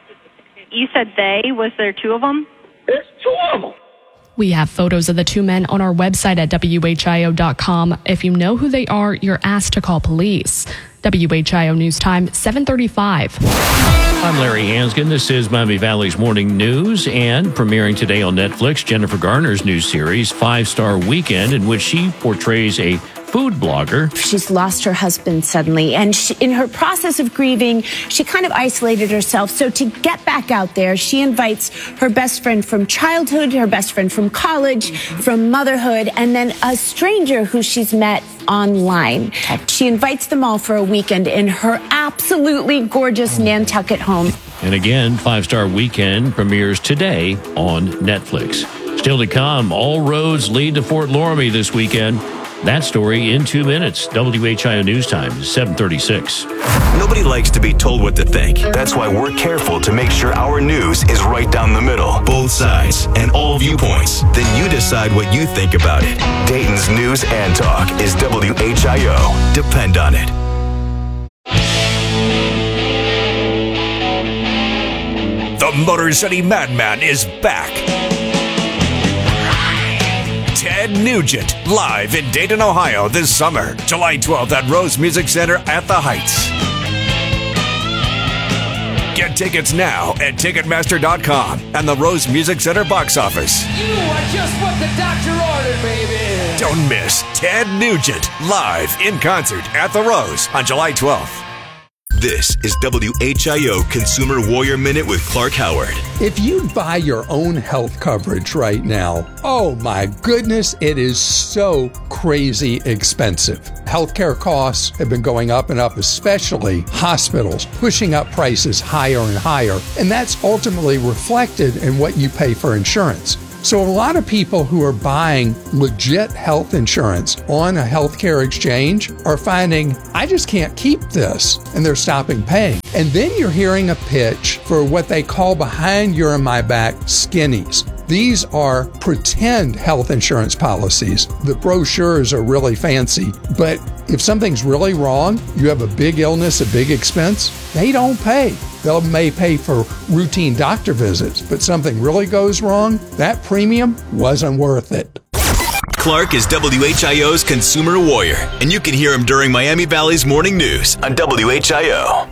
You said they? Was there 2 of them? There's 2 of them. We have photos of the 2 men on our website at WHIO.com. If you know who they are, you're asked to call police. WHIO News Time, 7:35. I'm Larry Hansgen. This is Miami Valley's Morning News, and premiering today on Netflix, Jennifer Garner's new series, 5-Star Weekend, in which she portrays a food blogger. She's lost her husband suddenly, and in her process of grieving, she kind of isolated herself. So to get back out there, she invites her best friend from childhood, her best friend from college, from motherhood, and then a stranger who she's met online. She invites them all for a weekend in her absolutely gorgeous Nantucket home. And again, 5-Star Weekend premieres today on Netflix. Still to come, all roads lead to Fort Loramie this weekend. That story in 2 minutes. WHIO News Time, 7:36. Nobody likes to be told what to think. That's why we're careful to make sure our news is right down the middle. Both sides and all viewpoints. Then you decide what you think about it. Dayton's News and Talk is WHIO. Depend on it. The Motor City Madman is back. Ted Nugent, live in Dayton, Ohio this summer, July 12th at Rose Music Center at the Heights. Get tickets now at Ticketmaster.com and the Rose Music Center box office. You are just what the doctor ordered, baby. Don't miss Ted Nugent, live in concert at the Rose on July 12th. This is WHIO Consumer Warrior Minute with Clark Howard. If you buy your own health coverage right now, oh my goodness, it is so crazy expensive. Healthcare costs have been going up and up, especially hospitals, pushing up prices higher and higher. And that's ultimately reflected in what you pay for insurance. So a lot of people who are buying legit health insurance on a healthcare exchange are finding, I just can't keep this, and they're stopping paying. And then you're hearing a pitch for what they call behind your and my back skinnies. These are pretend health insurance policies. The brochures are really fancy, but if something's really wrong, you have a big illness, a big expense, they don't pay. They may pay for routine doctor visits, but something really goes wrong, that premium wasn't worth it. Clark is WHIO's Consumer Warrior, and you can hear him during Miami Valley's Morning News on WHIO.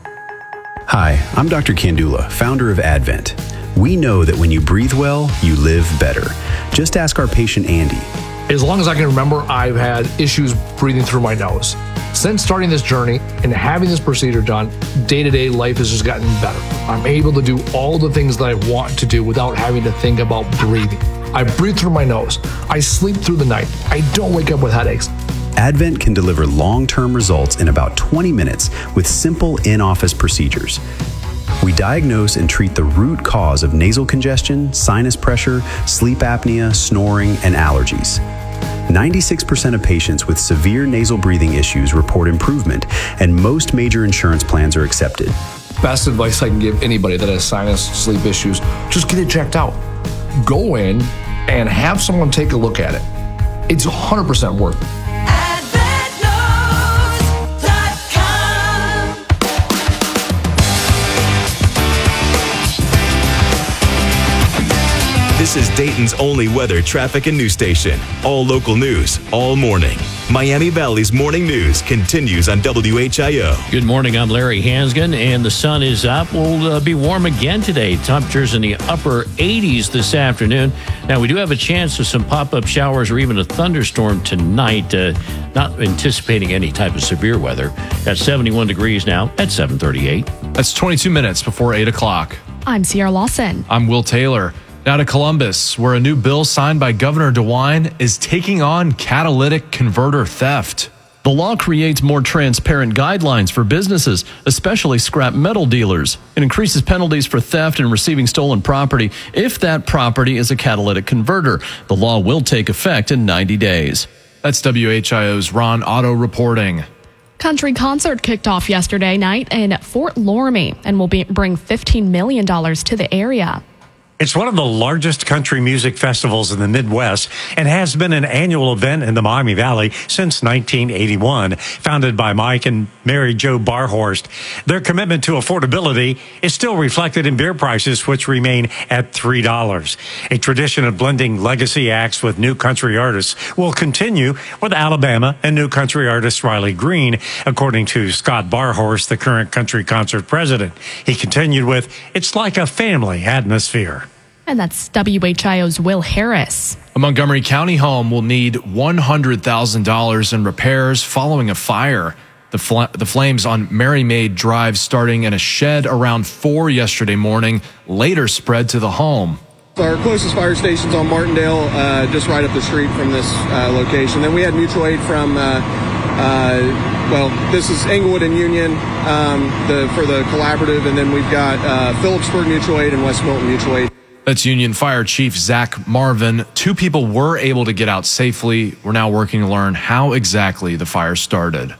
Hi, I'm Dr. Kandula, founder of Advent. We know that when you breathe well, you live better. Just ask our patient Andy. As long as I can remember, I've had issues breathing through my nose. Since starting this journey and having this procedure done, day-to-day life has just gotten better. I'm able to do all the things that I want to do without having to think about breathing. I breathe through my nose. I sleep through the night. I don't wake up with headaches. Advent can deliver long-term results in about 20 minutes with simple in-office procedures. We diagnose and treat the root cause of nasal congestion, sinus pressure, sleep apnea, snoring, and allergies. 96% of patients with severe nasal breathing issues report improvement, and most major insurance plans are accepted. Best advice I can give anybody that has sinus, sleep issues, just get it checked out. Go in and have someone take a look at it. It's 100% worth it. This is Dayton's only weather, traffic, and news station. All local news, all morning. Miami Valley's Morning News continues on WHIO. Good morning, I'm Larry Hansgen, and the sun is up. We'll be warm again today. Temperatures in the upper 80s this afternoon. Now, we do have a chance of some pop-up showers or even a thunderstorm tonight. Not anticipating any type of severe weather. At 71 degrees now at 7:38. That's 22 minutes before 8 o'clock. I'm Sierra Lawson. I'm Will Taylor. Now to Columbus, where a new bill signed by Governor DeWine is taking on catalytic converter theft. The law creates more transparent guidelines for businesses, especially scrap metal dealers. It increases penalties for theft and receiving stolen property if that property is a catalytic converter. The law will take effect in 90 days. That's WHIO's Ron Otto reporting. Country concert kicked off yesterday night in Fort Loramie and will bring $15 million to the area. It's one of the largest country music festivals in the Midwest and has been an annual event in the Miami Valley since 1981, founded by Mike and Mary Jo Barhorst. Their commitment to affordability is still reflected in beer prices, which remain at $3. A tradition of blending legacy acts with new country artists will continue with Alabama and new country artist Riley Green, according to Scott Barhorst, the current country concert president. He continued with, "It's like a family atmosphere." And that's WHIO's Will Harris. A Montgomery County home will need $100,000 in repairs following a fire. The flames on Mary Maid Drive, starting in a shed around 4 yesterday morning, later spread to the home. Our closest fire station's on Martindale, just right up the street from this location. Then we had mutual aid from, this is Englewood and Union for the collaborative, and then we've got Phillipsburg Mutual Aid and West Milton Mutual Aid. That's Union Fire Chief Zach Marvin. 2 people were able to get out safely. We're now working to learn how exactly the fire started.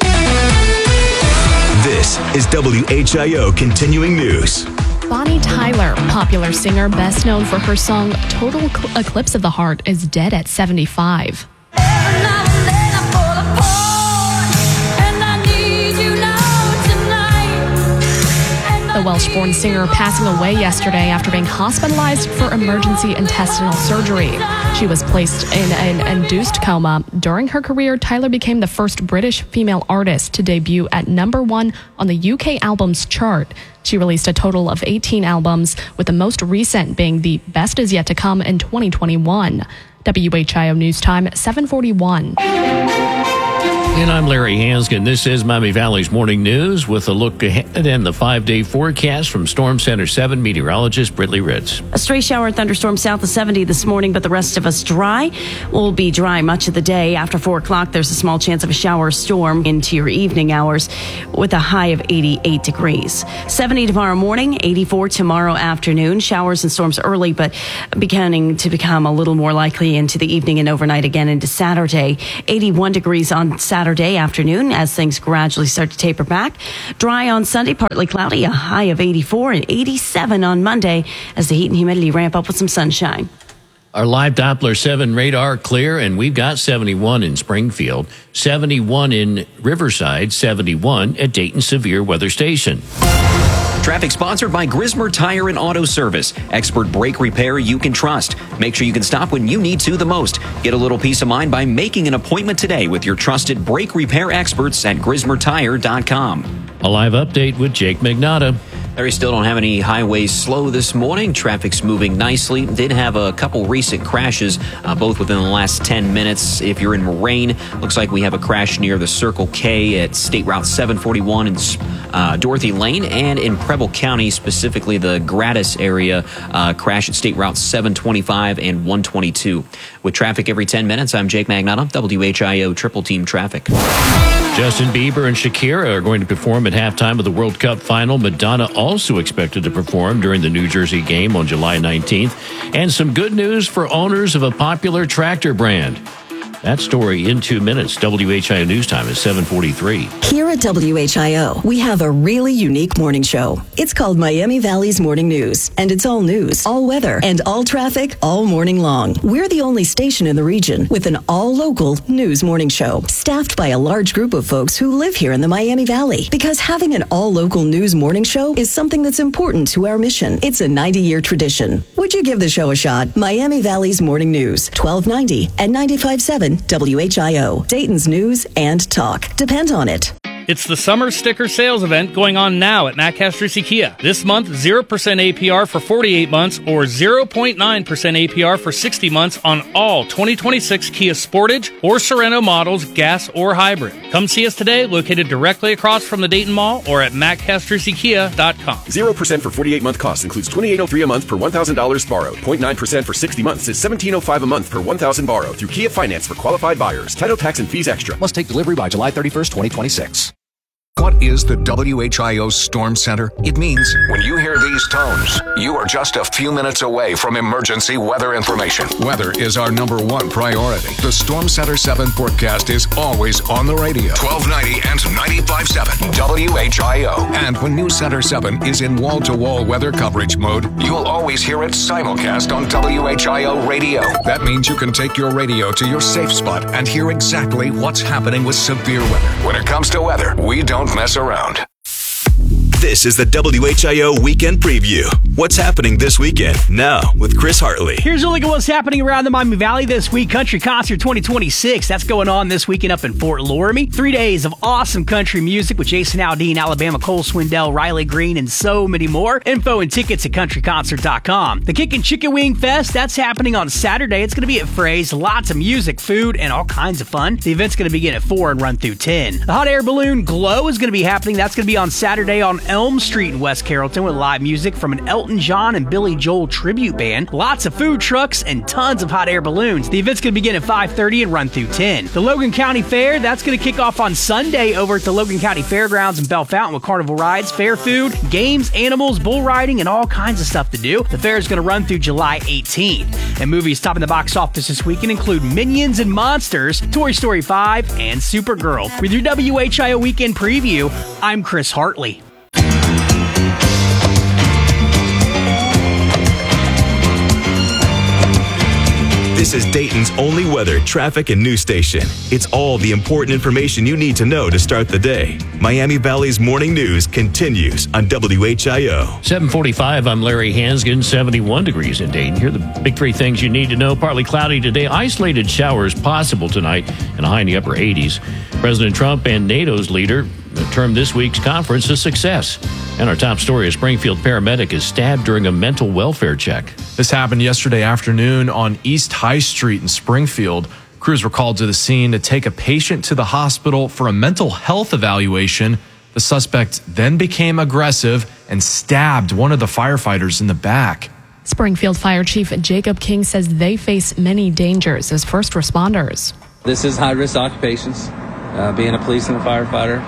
This is WHIO Continuing News. Bonnie Tyler, popular singer best known for her song Total Eclipse of the Heart, is dead at 75. The Welsh-born singer passing away yesterday after being hospitalized for emergency intestinal surgery. She was placed in an induced coma. During her career, Tyler became the first British female artist to debut at #1 on the UK albums chart. She released a total of 18 albums, with the most recent being The Best Is Yet to Come in 2021. WHIO News Time, 7:41. And I'm Larry Hanskin. This is Miami Valley's Morning News with a look ahead and the 5-day forecast from Storm Center 7 meteorologist Brittany Ritz. A stray shower thunderstorm south of 70 this morning, but the rest of us dry. We'll be dry much of the day. After 4 o'clock, there's a small chance of a shower or storm into your evening hours with a high of 88 degrees. 70 tomorrow morning, 84 tomorrow afternoon. Showers and storms early, but beginning to become a little more likely into the evening and overnight again into Saturday. 81 degrees on Saturday afternoon as things gradually start to taper back. Dry on Sunday, partly cloudy, a high of 84 and 87 on Monday as the heat and humidity ramp up with some sunshine. Our live Doppler 7 radar clear, and we've got 71 in Springfield, 71 in Riverside, 71 at Dayton Severe Weather Station. Traffic sponsored by Grismer Tire and Auto Service. Expert brake repair you can trust. Make sure you can stop when you need to the most. Get a little peace of mind by making an appointment today with your trusted brake repair experts at GrismerTire.com. A live update with Jake Magnotta. We still don't have any highways slow this morning. Traffic's moving nicely. Did have a couple recent crashes, both within the last 10 minutes. If you're in Moraine, looks like we have a crash near the Circle K at State Route 741 in Dorothy Lane, and in Preble County, specifically the Gratis area, crash at State Route 725 and 122. With traffic every 10 minutes, I'm Jake Magnotta, WHIO Triple Team Traffic. Justin Bieber and Shakira are going to perform at halftime of the World Cup final. Madonna also expected to perform during the New Jersey game on July 19th. And some good news for owners of a popular tractor brand. That story in 2 minutes. WHIO News Time is 7:43. Here at WHIO, we have a really unique morning show. It's called Miami Valley's Morning News, and it's all news, all weather, and all traffic all morning long. We're the only station in the region with an all-local news morning show, staffed by a large group of folks who live here in the Miami Valley. Because having an all-local news morning show is something that's important to our mission. It's a 90-year tradition. Would you give the show a shot? Miami Valley's Morning News, 1290 and 95.7 WHIO, Dayton's news and talk. Depend on it. It's the summer sticker sales event going on now at Matt Castrucci Kia. This month, 0% APR for 48 months or 0.9% APR for 60 months on all 2026 Kia Sportage or Sorento models, gas or hybrid. Come see us today, located directly across from the Dayton Mall or at mattcastruccikia.com. 0% for 48-month cost includes $2,803 a month per $1,000 borrowed. 0.9% for 60 months is $1,705 a month per $1,000 borrowed through Kia Finance for qualified buyers. Title, tax, and fees extra. Must take delivery by July 31st, 2026. What is the WHIO Storm Center? It means when you hear these tones, you are just a few minutes away from emergency weather information. Weather is our #1 priority. The Storm Center 7 forecast is always on the radio. 1290 and 95.7 WHIO. And when News Center 7 is in wall-to-wall weather coverage mode, you'll always hear it simulcast on WHIO radio. That means you can take your radio to your safe spot and hear exactly what's happening with severe weather. When it comes to weather, we don't mess around. This is the WHIO Weekend Preview. What's happening this weekend? Now, with Chris Hartley. Here's a look at what's happening around the Miami Valley this week. Country Concert 2026. That's going on this weekend up in Fort Loramie. 3 days of awesome country music with Jason Aldean, Alabama, Cole Swindell, Riley Green, and so many more. Info and tickets at countryconcert.com. The Kickin' Chicken Wing Fest, that's happening on Saturday. It's going to be at Fray's. Lots of music, food, and all kinds of fun. The event's going to begin at 4 and run through 10. The Hot Air Balloon Glow is going to be happening. That's going to be on Saturday on Elm Street in West Carrollton with live music from an Elton John and Billy Joel tribute band. Lots of food trucks and tons of hot air balloons. The event's going to begin at 5:30 and run through 10. The Logan County Fair, that's going to kick off on Sunday over at the Logan County Fairgrounds in Bell Fountain with carnival rides, fair food, games, animals, bull riding, and all kinds of stuff to do. The fair is going to run through July 18th. And movies topping the box office this weekend include Minions and Monsters, Toy Story 5, and Supergirl. With your WHIO Weekend Preview, I'm Chris Hartley. This is Dayton's only weather, traffic, and news station. It's all the important information you need to know to start the day. Miami Valley's morning news continues on WHIO. 7:45, I'm Larry Hansgen, 71 degrees in Dayton. Here are the big three things you need to know. Partly cloudy today, isolated showers possible tonight, and a high in the upper 80s. President Trump and NATO's leader termed this week's conference a success. And our top story, a Springfield paramedic is stabbed during a mental welfare check. This happened yesterday afternoon on East High Street in Springfield. Crews were called to the scene to take a patient to the hospital for a mental health evaluation. The suspect then became aggressive and stabbed one of the firefighters in the back. Springfield Fire Chief Jacob King says they face many dangers as first responders. This is high-risk occupations, being a police and a firefighter,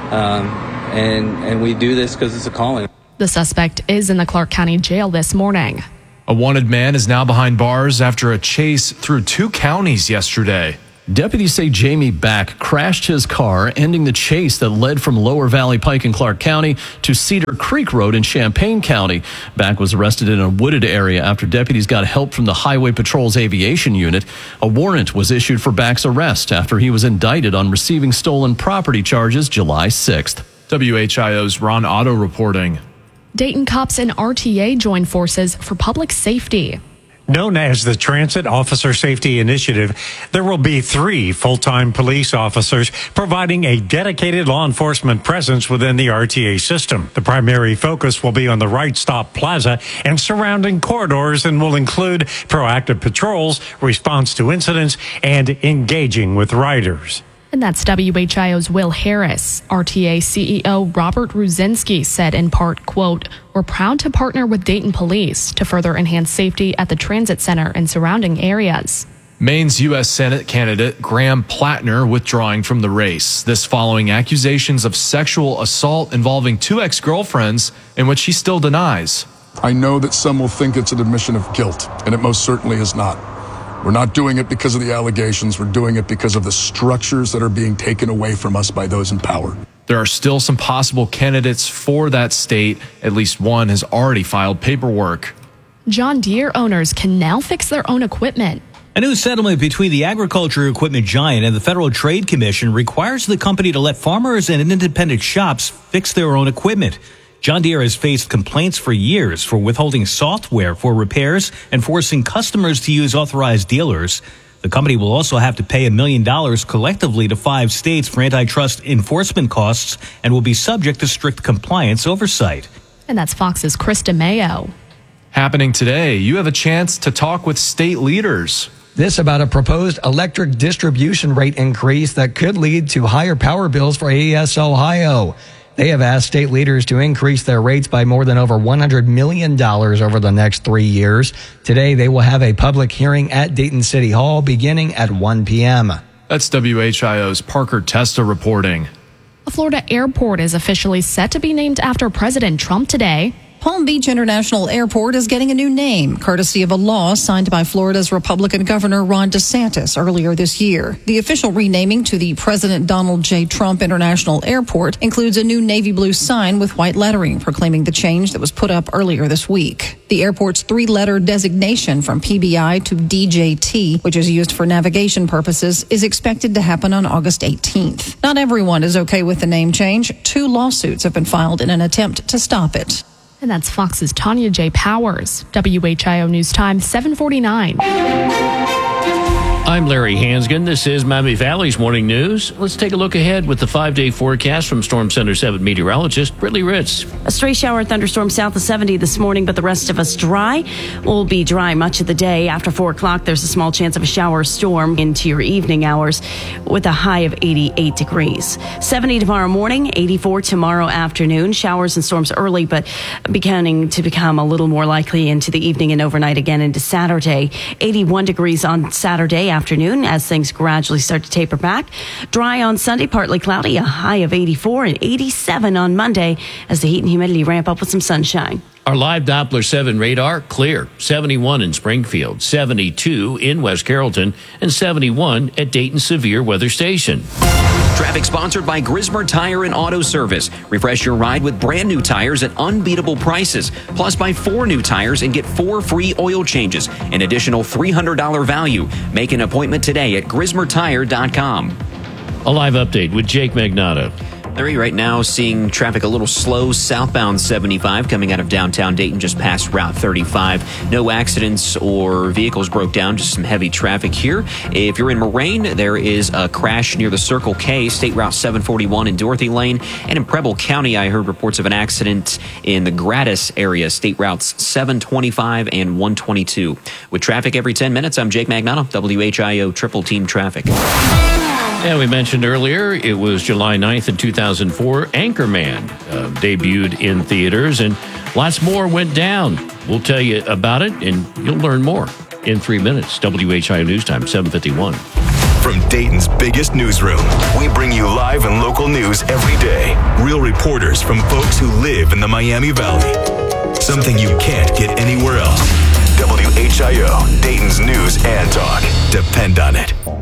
and we do this because it's a calling. The suspect is in the Clark County Jail this morning. A wanted man is now behind bars after a chase through 2 counties yesterday. Deputies say Jamie Back crashed his car, ending the chase that led from Lower Valley Pike in Clark County to Cedar Creek Road in Champaign County. Back was arrested in a wooded area after deputies got help from the Highway Patrol's aviation unit. A warrant was issued for Back's arrest after he was indicted on receiving stolen property charges July 6th. WHIO's Ron Otto reporting. Dayton cops and RTA join forces for public safety. Known as the Transit Officer Safety Initiative, there will be 3 full-time police officers providing a dedicated law enforcement presence within the RTA system. The primary focus will be on the Right Stop Plaza and surrounding corridors and will include proactive patrols, response to incidents, and engaging with riders. And that's WHIO's Will Harris. RTA CEO Robert Ruzinski said in part, quote, "We're proud to partner with Dayton Police to further enhance safety at the transit center and surrounding areas." Maine's U.S. Senate candidate Graham Plattner withdrawing from the race. This following accusations of sexual assault involving 2 ex-girlfriends, in which he still denies. I know that some will think it's an admission of guilt, and it most certainly is not. We're not doing it because of the allegations. We're doing it because of the structures that are being taken away from us by those in power. There are still some possible candidates for that state. At least one has already filed paperwork. John Deere owners can now fix their own equipment. A new settlement between the agriculture equipment giant and the Federal Trade Commission requires the company to let farmers and independent shops fix their own equipment. John Deere has faced complaints for years for withholding software for repairs and forcing customers to use authorized dealers. The company will also have to pay $1 million collectively to 5 states for antitrust enforcement costs and will be subject to strict compliance oversight. And that's Fox's Krista Mayo. Happening today, you have a chance to talk with state leaders. This about a proposed electric distribution rate increase that could lead to higher power bills for AES Ohio. They have asked state leaders to increase their rates by more than over $100 million over the next 3 years. Today, they will have a public hearing at Dayton City Hall beginning at 1 p.m. That's WHIO's Parker Testa reporting. A Florida airport is officially set to be named after President Trump today. Palm Beach International Airport is getting a new name, courtesy of a law signed by Florida's Republican Governor Ron DeSantis earlier this year. The official renaming to the President Donald J. Trump International Airport includes a new navy blue sign with white lettering proclaiming the change that was put up earlier this week. The airport's 3-letter designation from PBI to DJT, which is used for navigation purposes, is expected to happen on August 18th. Not everyone is okay with the name change. 2 lawsuits have been filed in an attempt to stop it. And that's Fox's Tanya J. Powers. WHIO News Time, 7:49. I'm Larry Hansgen. This is Miami Valley's Morning News. Let's take a look ahead with the 5-day forecast from Storm Center 7 meteorologist Brittany Ritz. A stray shower thunderstorm south of 70 this morning, but the rest of us dry. We'll be dry much of the day. After 4 o'clock, there's a small chance of a shower or storm into your evening hours with a high of 88 degrees. 70 tomorrow morning, 84 tomorrow afternoon. Showers and storms early, but beginning to become a little more likely into the evening and overnight again into Saturday. 81 degrees on Saturday afternoon as things gradually start to taper back. Dry on Sunday, partly cloudy, a high of 84 and 87 on Monday as the heat and humidity ramp up with some sunshine. Our live Doppler 7 radar, clear. 71 in Springfield, 72 in West Carrollton, and 71 at Dayton Severe Weather Station. Traffic sponsored by Grismer Tire and Auto Service. Refresh your ride with brand new tires at unbeatable prices. Plus, buy 4 new tires and get 4 free oil changes. An additional $300 value. Make an appointment today at GrismerTire.com. A live update with Jake Magnato. Larry, right now seeing traffic a little slow southbound 75 coming out of downtown Dayton just past Route 35. No accidents or vehicles broke down, just some heavy traffic here. If you're in Moraine, there is a crash near the Circle K, State Route 741 in Dorothy Lane. And in Preble County, I heard reports of an accident in the Gratis area, State Routes 725 and 122. With traffic every 10 minutes, I'm Jake Magnato, WHIO Triple Team Traffic. Yeah, we mentioned earlier, it was July 9th in 2004. Anchorman debuted in theaters, and lots more went down. We'll tell you about it, and you'll learn more in 3 minutes. WHIO News Time, 7:51. From Dayton's biggest newsroom, we bring you live and local news every day. Real reporters from folks who live in the Miami Valley. Something you can't get anywhere else. WHIO, Dayton's news and talk. Depend on it.